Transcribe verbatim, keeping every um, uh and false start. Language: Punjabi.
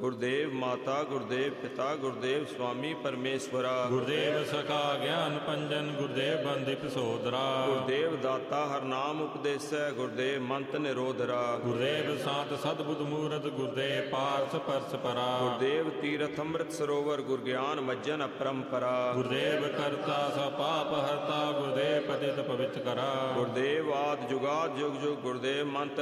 ਗੁਰਦੇਵ ਮਾਤਾ ਗੁਰਦੇਵ ਪਿਤਾ ਗੁਰਦੇਵ ਸੁਆਮੀ ਪਰਮੇਸ਼ਵਰਾ। ਗੁਰਦੇਵ ਸਖਾ ਗਿਆਨ ਪੰਜਨ ਗੁਰਦੇਵ ਬੰਦਿਪ ਸੋਦਰਾ। ਗੁਰਦੇਵ ਦਾਤਾ ਹਰ ਨਾਮ ਉਪਦੇਸੈ ਗੁਰਦੇਵ ਮੰਤ ਨਿਰੋਧਰਾ। ਗੁਰਦੇਵ ਸਾਤ ਸਤਬੁੱਧ ਮੂਰਤ ਗੁਰਦੇਵ ਪਾਰਸ ਪਰਸ ਪਰਾ। ਗੁਰਦੇਵ ਤੀਰਥ ਅੰਮ੍ਰਿਤ ਸਰੋਵਰ ਗੁਰ ਗਿਆਨ ਮੱਜਨ ਅਪਰੰਪਰਾ। ਗੁਰਦੇਵ ਕਰਤਾ ਸ ਪਾਪ ਹਰਤਾ ਗੁਰਦੇਵ ਪਤਿਤ ਪਵਿੱਤ ਕਰਾ। ਗੁਰਦੇਵ ਆਦਿ ਜੁਗਾਦ ਜੁਗ ਜੁਗ ਗੁਰਦੇਵ ਮੰਤ